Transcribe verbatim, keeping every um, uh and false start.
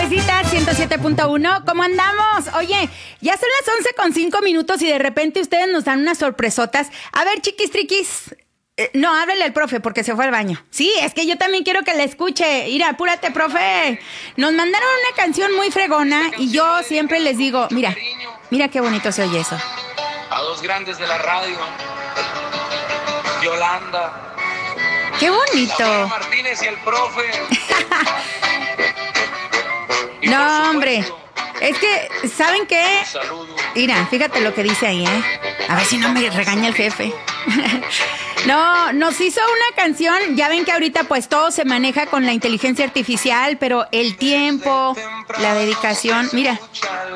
Nuevecita ciento siete punto uno, ¿cómo andamos? Oye, ya son las once con cinco minutos y de repente ustedes nos dan unas sorpresotas. A ver, chiquis triquis. Eh, no, háblele al profe porque se fue al baño. Sí, es que yo también quiero que la escuche. Mira, apúrate, profe. Nos mandaron una canción muy fregona y yo siempre les digo, mira, mira qué bonito se oye eso. A dos grandes de la radio, Yolanda. Qué bonito. Martínez y el profe. Y no, hombre. Es que, ¿saben qué? Mira, fíjate lo que dice ahí, ¿eh? A ver si no me regaña el jefe. No, nos hizo una canción. Ya ven que ahorita pues todo se maneja con la inteligencia artificial, pero el tiempo, la dedicación, mira.